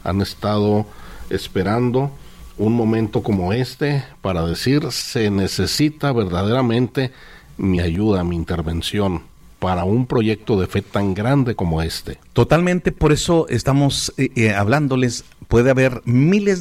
han estado esperando un momento como este para decir: se necesita verdaderamente mi ayuda, mi intervención para un proyecto de fe tan grande como este. Totalmente, por eso estamos hablándoles. Puede haber miles,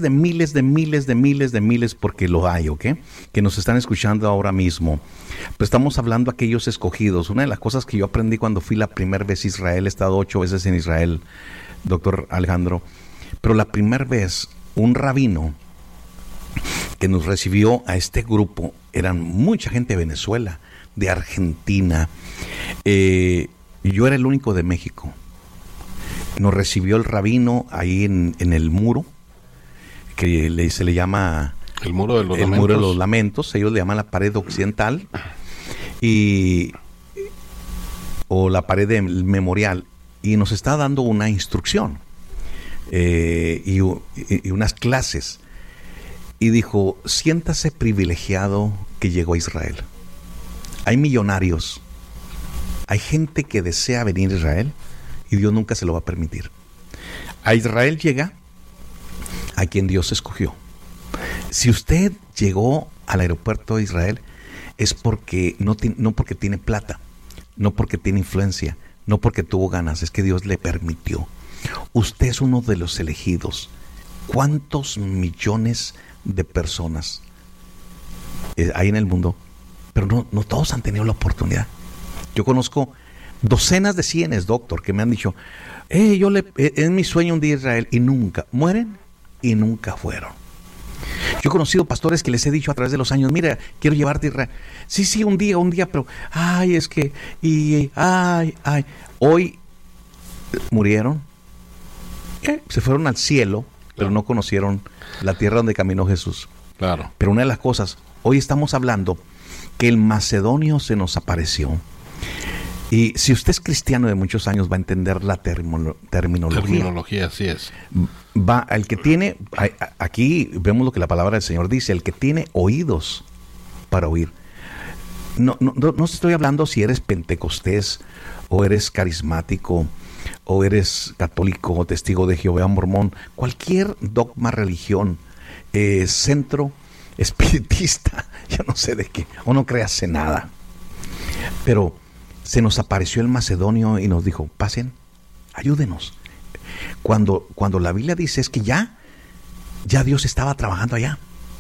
porque lo hay, ¿ok? Que nos están escuchando ahora mismo. Pero estamos hablando a aquellos escogidos. Una de las cosas que yo aprendí cuando fui la primera vez a Israel, he estado 8 veces en Israel, doctor Alejandro, pero la primera vez un rabino que nos recibió a este grupo, eran mucha gente de Venezuela, de Argentina, yo era el único de México. Nos recibió el rabino ahí en el muro, que se le llama el muro de los el lamentos. Muro de los Lamentos. Ellos le llaman la pared occidental o la pared del memorial, y nos está dando una instrucción y unas clases, y dijo: siéntase privilegiado que llegó a Israel. Hay millonarios, hay gente que desea venir a Israel, y Dios nunca se lo va a permitir. A Israel llega a quien Dios escogió. Si usted llegó al aeropuerto de Israel, es porque no porque tiene plata, no porque tiene influencia, no porque tuvo ganas, es que Dios le permitió. Usted es uno de los elegidos. ¿Cuántos millones de personas hay en el mundo? Pero no todos han tenido la oportunidad. Yo conozco docenas de cienes, doctor, que me han dicho: es mi sueño un día Israel, y nunca mueren y nunca fueron. Yo he conocido pastores que les he dicho a través de los años: mira, quiero llevarte a Israel. Sí, un día, pero es que, hoy murieron, se fueron al cielo, pero no conocieron la tierra donde caminó Jesús. Claro. Pero una de las cosas, hoy estamos hablando que el macedonio se nos apareció. Y si usted es cristiano de muchos años, va a entender la terminología. Terminología, así es. El que tiene, aquí vemos lo que la palabra del Señor dice: el que tiene oídos para oír. No estoy hablando si eres pentecostés, o eres carismático, o eres católico, o testigo de Jehová, mormón, cualquier dogma, religión, centro espiritista, yo no sé de qué, o no creas en nada. Pero se nos apareció el macedonio y nos dijo: pasen, ayúdenos. Cuando la Biblia dice, es que ya Dios estaba trabajando allá.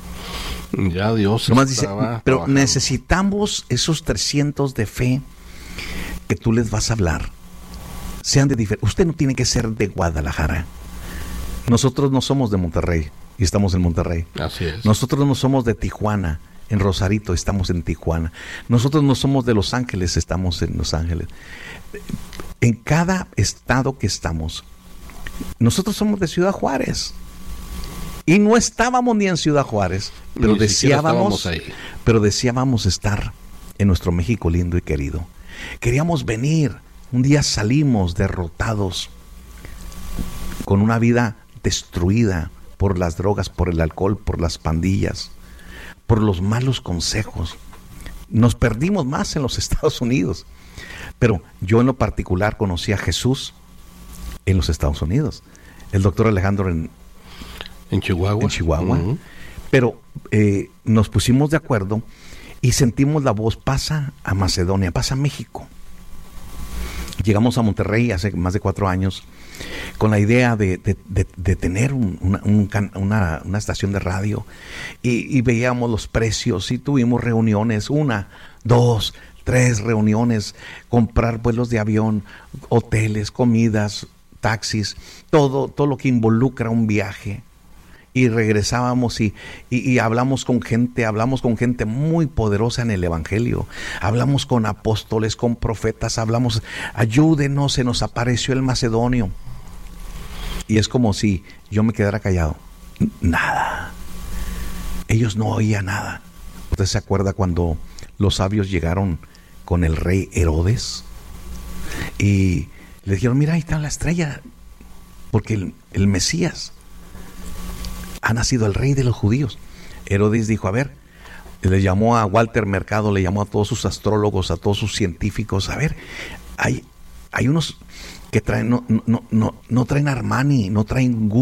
Ya Dios nomás estaba dice, pero trabajando. Necesitamos esos 300 de fe que tú les vas a hablar. Sean de diferente. Usted no tiene que ser de Guadalajara. Nosotros no somos de Monterrey y estamos en Monterrey. Así es. Nosotros no somos de Tijuana, en Rosarito estamos en Tijuana. Nosotros no somos de Los Ángeles, estamos en Los Ángeles. En cada estado que estamos, nosotros somos de Ciudad Juárez. Y no estábamos ni en Ciudad Juárez, pero deseábamos estar en nuestro México lindo y querido. Queríamos venir. Un día salimos derrotados, con una vida destruida por las drogas, por el alcohol, por las pandillas, por los malos consejos. Nos perdimos más en los Estados Unidos. Pero yo en lo particular conocí a Jesús en los Estados Unidos. El doctor Alejandro en Chihuahua. Uh-huh. Pero nos pusimos de acuerdo y sentimos la voz: pasa a Macedonia, pasa a México. Llegamos a Monterrey hace más de 4 años con la idea de tener una estación de radio, y veíamos los precios y tuvimos reuniones, 1, 2, 3 reuniones, comprar vuelos de avión, hoteles, comidas, taxis, todo lo que involucra un viaje. Y regresábamos y hablamos con gente muy poderosa en el Evangelio. Hablamos con apóstoles, con profetas, ayúdenos, se nos apareció el macedonio. Y es como si yo me quedara callado. Nada. Ellos no oían nada. ¿Usted se acuerda cuando los sabios llegaron con el rey Herodes? Y le dijeron: mira, ahí está la estrella, porque el Mesías ha nacido, el rey de los judíos. Herodes dijo: a ver, le llamó a Walter Mercado, le llamó a todos sus astrólogos, a todos sus científicos. A ver, hay unos que traen, no traen Armani, no traen Gucci,